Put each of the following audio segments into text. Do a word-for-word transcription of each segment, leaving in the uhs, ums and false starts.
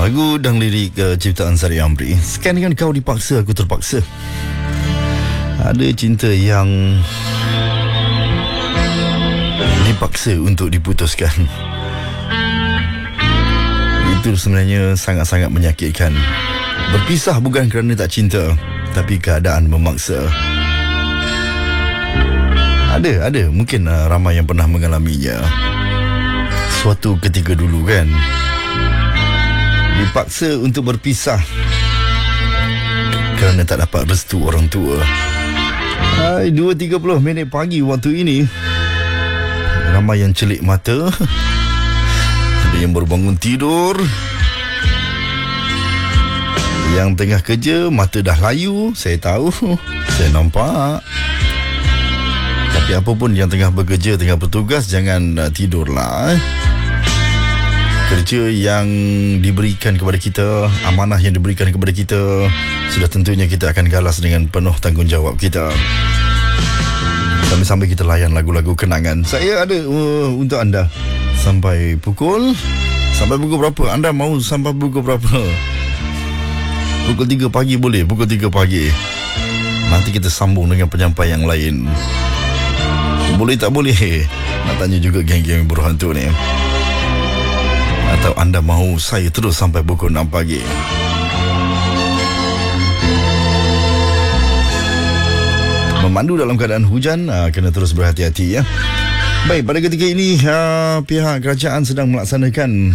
Lagu dan lirik uh, ciptaan Sari Amri. Sekian dengan Kau Dipaksa Aku Terpaksa. Ada cinta yang dipaksa untuk diputuskan. Itu sebenarnya sangat-sangat menyakitkan. Berpisah bukan kerana tak cinta, tapi keadaan memaksa. Ada, ada. Mungkin uh, ramai yang pernah mengalaminya. Suatu ketika dulu kan, dipaksa untuk berpisah kerana tak dapat restu orang tua. Hai, dua tiga puluh minit pagi waktu ini. Ramai yang celik mata. Ada yang baru bangun tidur. Yang tengah kerja, mata dah layu. Saya tahu, saya nampak. Tapi apa pun yang tengah bekerja, tengah bertugas, jangan uh, tidurlah. Kerja yang diberikan kepada kita, amanah yang diberikan kepada kita, sudah tentunya kita akan galas dengan penuh tanggungjawab kita. Sambil-sambil kita layan lagu-lagu kenangan. Saya ada uh, untuk anda. Sampai pukul Sampai pukul berapa? Anda mau sampai pukul berapa? Pukul tiga pagi boleh? Pukul tiga pagi. Nanti kita sambung dengan penyampai yang lain. Boleh tak boleh? Nak tanya juga geng-geng berhantu ni. Atau anda mahu saya terus sampai pukul enam pagi? Memandu dalam keadaan hujan, uh, kena terus berhati-hati ya. Baik, pada ketika ini uh, pihak kerajaan sedang melaksanakan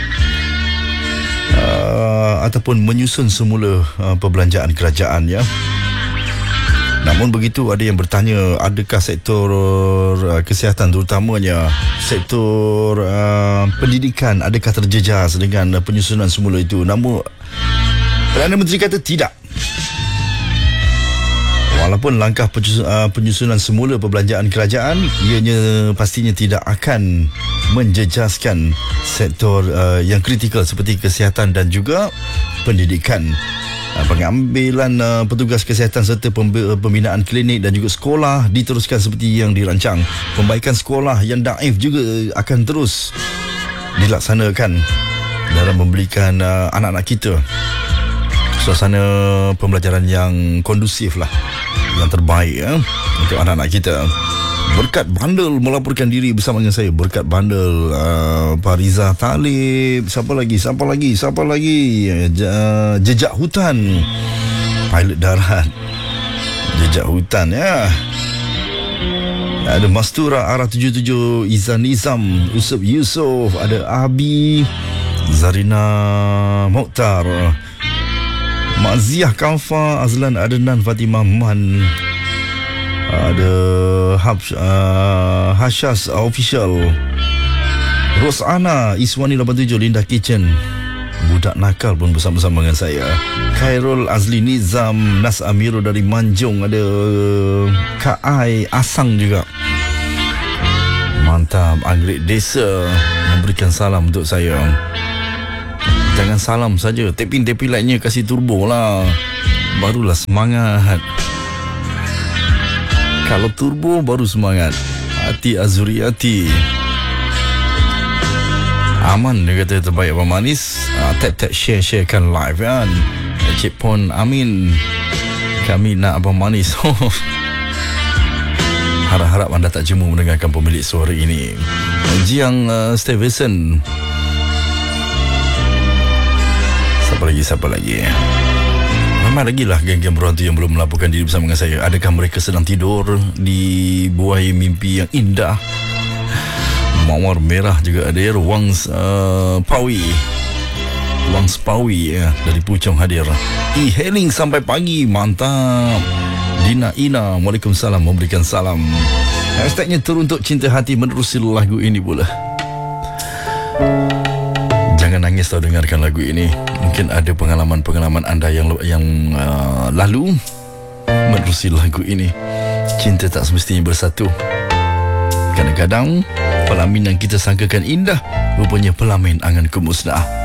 uh, ataupun menyusun semula uh, perbelanjaan kerajaan ya. Namun begitu, ada yang bertanya, adakah sektor uh, kesihatan, terutamanya sektor uh, pendidikan, adakah terjejas dengan uh, penyusunan semula itu? Namun Perdana Menteri kata tidak. Walaupun langkah penyusunan semula perbelanjaan kerajaan, ianya pastinya tidak akan menjejaskan sektor uh, yang kritikal seperti kesihatan dan juga pendidikan. Uh, pengambilan uh, petugas kesihatan serta pembinaan klinik dan juga sekolah diteruskan seperti yang dirancang. Pembaikan sekolah yang daif juga akan terus dilaksanakan dalam memberikan uh, anak-anak kita suasana pembelajaran yang kondusif lah, yang terbaik ya, untuk anak-anak kita. Berkat Bandel melaporkan diri bersama dengan saya. Berkat Bandel, uh, Pariza Talib, siapa lagi, siapa lagi, siapa lagi, uh, Jejak Hutan, pilot darat, Jejak Hutan ya. Ada Mastura Arah tujuh puluh tujuh, Izan Nizam, Usop Yusof, ada Abi, Zarina Mokhtar, Makziah Kafa, Azlan Adnan, Fatimah Man, ada Habs, uh, Hashas Official, Rosana Iswani lapan tujuh, Linda Kitchen, Budak Nakal pun bersama-sama dengan saya, Khairul Azli Nizam, Nas Amiro dari Manjung, ada Kak Ai Asang juga. Mantap. Anggrek Desa memberikan salam untuk saya. Jangan salam saja, tepi-tepi lightnya kasih turbo lah, barulah semangat. Kalau turbo baru semangat. Hati Azuri Hati, Aman dia kata terbaik Abang Manis. uh, Tap-tap share-sharekan live kan. Cik Pon Amin, kami nak Abang Manis. Harap-harap anda tak jemu mendengarkan pemilik suara ini. Jiang uh, Stevenson. Siapa lagi, siapa lagi? Ramai lagi lah geng-geng berhantu yang belum melaporkan diri bersama dengan saya. Adakah mereka sedang tidur di buai mimpi yang indah? Mawar Merah juga ada ya. Wang uh, Pawi, Wang Spawi ya, dari Puchong hadir. E-hailing sampai pagi, mantap. Dina Ina, Waalaikumsalam, memberikan salam. Hashtagnya teruntuk cinta hati menerusi lagu ini pula. Jangan nangis tau dengarkan lagu ini. Mungkin ada pengalaman-pengalaman anda yang yang uh, lalu menerusi lagu ini. Cinta tak semestinya bersatu. Kadang-kadang pelamin yang kita sangkakan indah, rupanya pelamin angan kemusnah.